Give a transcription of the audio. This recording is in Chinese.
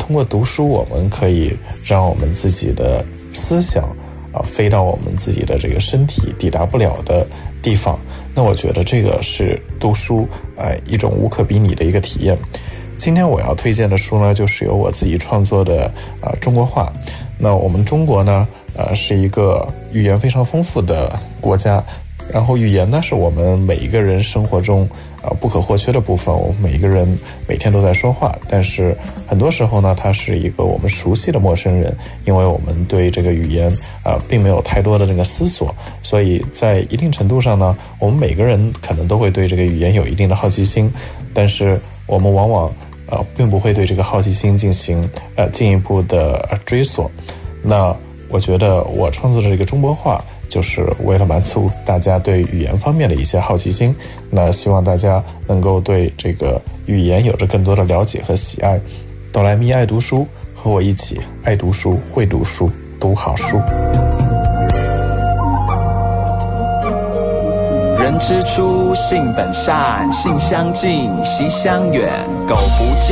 通过读书，我们可以让我们自己的思想飞到我们自己的这个身体抵达不了的地方。那我觉得这个是读书一种无可比拟的一个体验。今天我要推荐的书呢，就是由我自己创作的中国话。那我们中国呢是一个语言非常丰富的国家，然后语言呢是我们每一个人生活中不可或缺的部分。我们每一个人每天都在说话，但是很多时候呢，它是一个我们熟悉的陌生人，因为我们对这个语言并没有太多的这个思索，所以在一定程度上呢，我们每个人可能都会对这个语言有一定的好奇心，但是我们往往并不会对这个好奇心进行进一步的追索。那我觉得我创作的这个中国话，就是为了满足大家对语言方面的一些好奇心。那希望大家能够对这个语言有着更多的了解和喜爱。哆来咪爱读书，和我一起爱读书、会读书、读好书。 人之初，性本善，性相近，习相远，苟不教。